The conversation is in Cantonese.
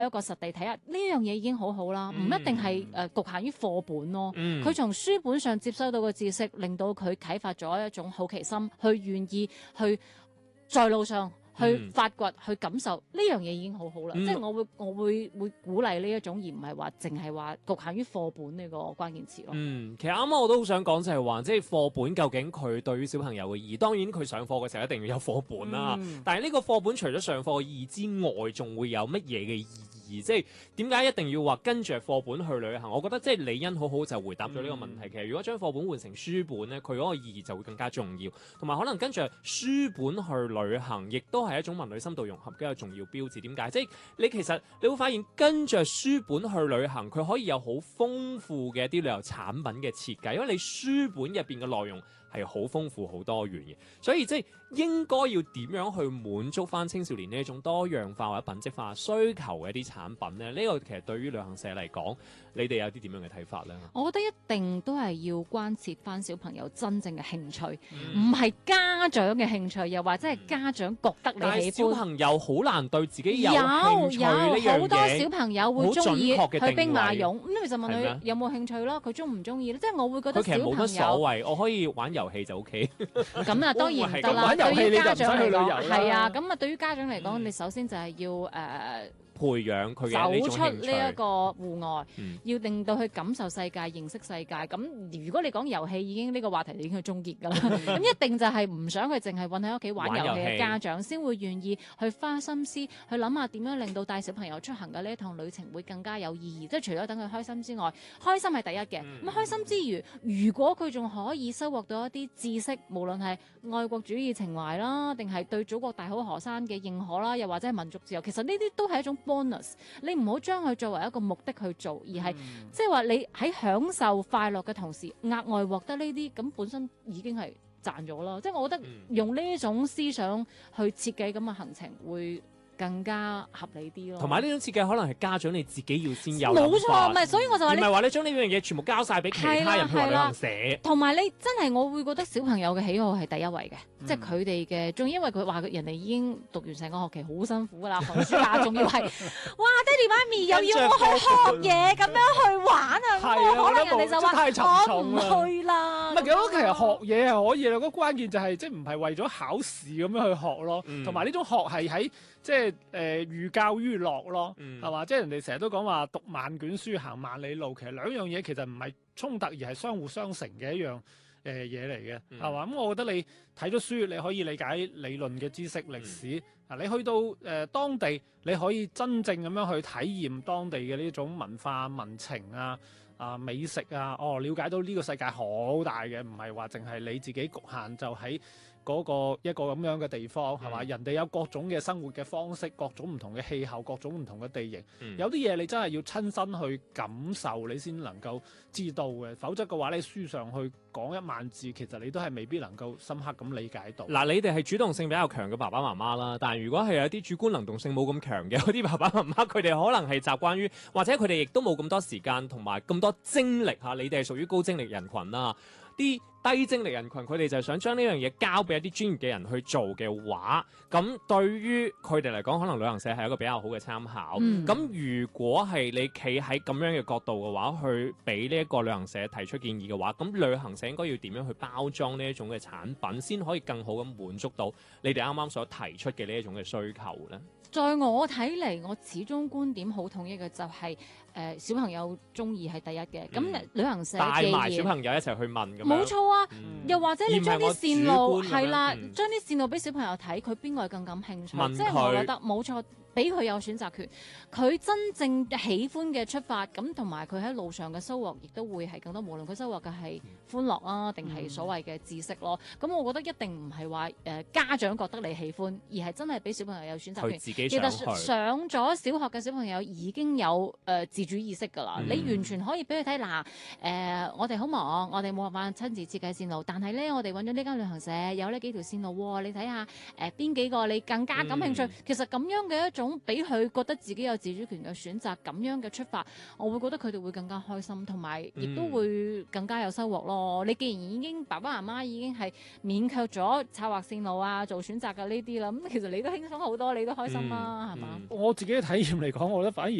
一個實地睇下呢樣嘢已經好好啦，唔一定係局限於課本咯。佢從書本上接收到嘅知識，令到佢啟發咗一種好奇心，去願意去在路上去發掘、去感受呢樣嘢已經好好啦。即係我會鼓勵呢一種，而唔係話淨係話局限於課本呢個關鍵詞咯。 其實啱啱我都好想講就係話，即係課本究竟佢對於小朋友嘅意義，當然佢上課嘅時候一定要有課本啦。但係呢個課本除咗上課嘅意義之外，仲會有乜嘢嘅意義？即係點解一定要話跟住課本去旅行？我覺得即係李欣好好就回答咗呢個問題。其實如果將課本換成書本咧，佢嗰個意義就會更加重要，同埋可能跟住書本去旅行，亦都係一種文旅深度融合嘅一個重要標誌。點解？即係你其實你會發現跟住書本去旅行，佢可以有好豐富嘅一啲旅遊產品嘅設計，因為你書本入邊嘅內容係好豐富好多元嘅，所以即係應該要點樣去滿足翻青少年呢一種多樣化或者品質化需求嘅一啲產品咧？呢個其實對於旅行社嚟講，你哋有啲點樣嘅睇法咧？ 我覺得一定都係要關切翻小朋友真正嘅興趣，唔係家長嘅興趣，又或者係家長覺得你喜歡。 但係小朋友好難對自己有興趣呢樣嘢， 好多小朋友會中意去兵馬俑，咁你就問佢有冇興趣咯？佢中唔中意咧？即係我會覺得小朋友佢其實冇乜所謂，我可以玩遊戲就 OK。 咁啊，當然唔得啦。對於家長嚟講，係啊，咁啊，對於家長嚟講，你首先就係要培養佢嘅呢種興趣，走出呢一個戶外，要令到佢感受世界、認識世界。咁如果你講遊戲，已經呢個話題已經係終結㗎啦。咁一定就係唔想佢淨係韞喺屋企玩遊戲嘅家長，先會願意去花心思去諗下點樣令到帶小朋友出行嘅呢一趟旅程會更加有意義。即係除咗等佢開心之外，開心係第一嘅。咁開心之餘，如果佢仲可以收穫到一啲知識，無論係愛國主義情懷啦，定係對祖國大好河山嘅認可啦，又或者係民族自由，其實呢啲都係一種bonus，你唔好將佢作為一個目的去做，而係即係話你喺享受快樂嘅同時，額外獲得呢啲，咁本身已經係賺咗啦。即係我覺得用呢種思想去設計咁嘅行程會更加合理啲咯， 同埋呢種設計可能係家長你自己要先有， 冇錯，唔係，所以我就話你唔係話你將呢樣嘢全部交晒俾其他人去旅行社， 同埋你真係我會覺得小朋友嘅喜好係第一位嘅，即係佢哋嘅，仲因為佢話人哋已經讀完成個學期好辛苦噶啦，寒暑假仲要係，哇，爹哋媽咪又要我去學嘢咁樣去玩啊，可能人哋就話我唔去啦。 唔係，其實學嘢係可以啦，個關鍵就係即係唔係為咗考試咁樣去學咯，同埋呢種學係喺即係寓教於樂咯，係嘛？即係人哋成日都講話讀萬卷書行萬里路，其實兩樣嘢其實唔係衝突，而係相互相成嘅一樣嘢嚟嘅，係嘛？咁我覺得你睇咗書，你可以理解理論嘅知識、歷史。你去到當地，你可以真正咁樣去體驗當地嘅呢種文化、民情啊、美食啊，了解到呢個世界好大嘅，唔係話淨係你自己局限就喺嗰個一個咁樣嘅地方，係嘛？人哋有各種嘅生活嘅方式，各種唔同嘅氣候，各種唔同嘅地形。有啲嘢你真係要親身去感受，你先能夠知道嘅。否則嘅話，你書上去講1萬字，其實你都係未必能夠深刻咁理解到。 嗱，你哋係主動性比較強嘅爸爸媽媽啦，但係如果係有啲主觀能動性冇咁強嘅嗰啲爸爸媽媽，佢哋可能係習慣於，或者佢哋亦都冇咁多時間同埋咁多精力嚇。你哋係屬於高精力人群啦。啲低精力人群，佢哋就係想將呢樣嘢交俾一啲專業嘅人去做嘅話，咁對於佢哋嚟講，可能旅行社係一個比較好嘅參考。咁如果係你企喺咁樣嘅角度嘅話，去俾呢一個旅行社提出建議嘅話，咁旅行社應該要點樣去包裝呢一種嘅產品，先可以更好咁滿足到你哋啱啱所提出嘅呢一種嘅需求呢？ 在我睇嚟，我始終觀點好統一嘅就係、小朋友中意係第一嘅。咁、旅行社帶埋小朋友一齊去問咁樣， 冇錯啊。又或者你將啲線路係啦，將啲線路俾小朋友睇，佢邊個更感興趣？即係我覺得冇錯。俾佢有選擇權，佢真正喜歡嘅出發，咁同埋佢喺路上嘅收穫，亦都會係更多。無論佢收穫嘅係歡樂啊，定係所謂嘅知識咯。咁我覺得一定唔係話家長覺得你喜歡，而係真係俾小朋友有選擇權。 自己想去。 其實上咗小學嘅小朋友已經有自主意識㗎啦。你完全可以俾佢睇嗱，我哋好忙，我哋冇辦法親自設計線路，但係咧我哋揾咗呢間旅行社有呢幾條線路喎，你睇下邊幾個你更加感興趣。其實咁樣嘅一種種俾佢覺得自己有自主權嘅選擇，咁樣嘅出發，我會覺得佢哋會更加開心，同埋亦都會更加有收穫咯。你既然已經爸爸媽媽已經係勉強咗策劃線路啊，做選擇嘅呢啲啦，咁其實你都輕鬆好多，你都開心啦，係嘛？ 我自己嘅體驗嚟講，我覺得反而